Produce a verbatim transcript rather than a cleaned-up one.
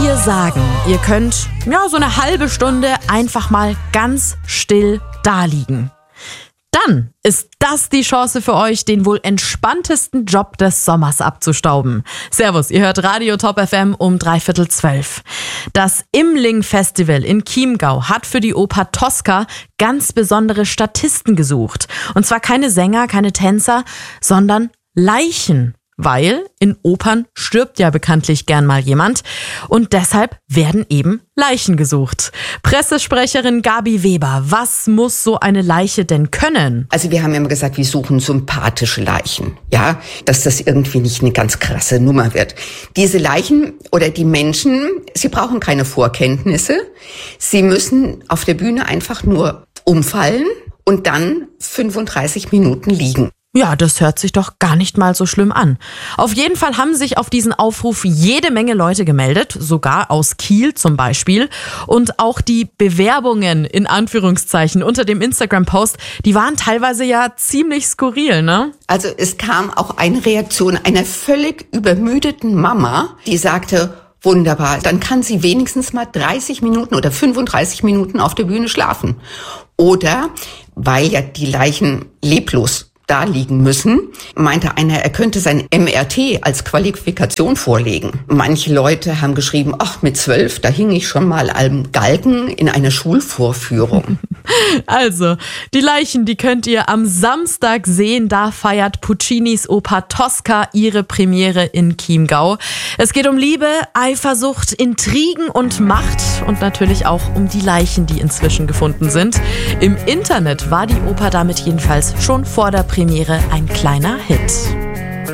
wir sagen, ihr könnt ja so eine halbe Stunde einfach mal ganz still daliegen, dann ist das die Chance für euch, den wohl entspanntesten Job des Sommers abzustauben. Servus, ihr hört Radio Top F M um dreiviertel zwölf. Das Imling Festival in Chiemgau hat für die Oper Tosca ganz besondere Statisten gesucht. Und zwar keine Sänger, keine Tänzer, sondern Leichen. Weil in Opern stirbt ja bekanntlich gern mal jemand und deshalb werden eben Leichen gesucht. Pressesprecherin Gabi Weber, was muss so eine Leiche denn können? Also wir haben immer gesagt, wir suchen sympathische Leichen, ja, dass das irgendwie nicht eine ganz krasse Nummer wird. Diese Leichen oder die Menschen, sie brauchen keine Vorkenntnisse, sie müssen auf der Bühne einfach nur umfallen und dann fünfunddreißig Minuten liegen. Ja, das hört sich doch gar nicht mal so schlimm an. Auf jeden Fall haben sich auf diesen Aufruf jede Menge Leute gemeldet, sogar aus Kiel zum Beispiel. Und auch die Bewerbungen in Anführungszeichen unter dem Instagram-Post, die waren teilweise ja ziemlich skurril, ne? Also es kam auch eine Reaktion einer völlig übermüdeten Mama, die sagte, wunderbar, dann kann sie wenigstens mal dreißig Minuten oder fünfunddreißig Minuten auf der Bühne schlafen. Oder, weil ja die Leichen leblos da liegen müssen, meinte einer, er könnte sein M R T als Qualifikation vorlegen. Manche Leute haben geschrieben, ach, mit zwölf, da hing ich schon mal am Galgen in einer Schulvorführung. Also, die Leichen, die könnt ihr am Samstag sehen. Da feiert Puccinis Oper Tosca ihre Premiere in Chiemgau. Es geht um Liebe, Eifersucht, Intrigen und Macht und natürlich auch um die Leichen, die inzwischen gefunden sind. Im Internet war die Oper damit jedenfalls schon vor der Premiere ein kleiner Hit.